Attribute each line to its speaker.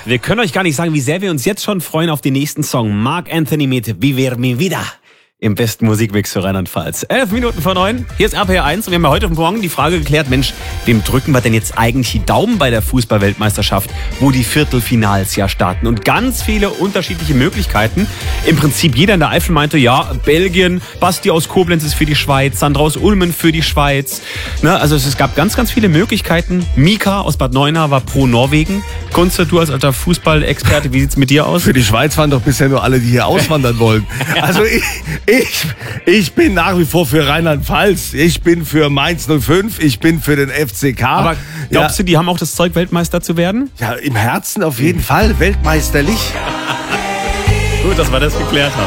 Speaker 1: Wir können euch gar nicht sagen, wie sehr wir uns jetzt schon freuen auf den nächsten Song. Marc Anthony mit Vivir mi vida im besten Musikmix für Rheinland-Pfalz. 11 Minuten vor 9. Hier ist RPR 1 und wir haben ja heute Morgen die Frage geklärt, Mensch, wem drücken wir denn jetzt eigentlich die Daumen bei der Fußball-Weltmeisterschaft, wo die Viertelfinals ja starten? Und ganz viele unterschiedliche Möglichkeiten. Im Prinzip jeder in der Eifel meinte, ja, Belgien, Basti aus Koblenz ist für die Schweiz, Sandra aus Ulmen für die Schweiz. Ne, also es gab ganz, ganz viele Möglichkeiten. Mika aus Bad Neuenahr war pro Norwegen. Kunze, du als alter Fußballexperte, wie sieht's mit dir aus?
Speaker 2: Für die Schweiz waren doch bisher nur alle, die hier auswandern wollen. Also ich bin nach wie vor für Rheinland-Pfalz. Ich bin für Mainz 05. Ich bin für den FCK.
Speaker 1: Aber glaubst du, die haben auch das Zeug, Weltmeister zu werden?
Speaker 2: Ja, im Herzen auf jeden Fall. Weltmeisterlich.
Speaker 1: Gut, dass wir das geklärt haben.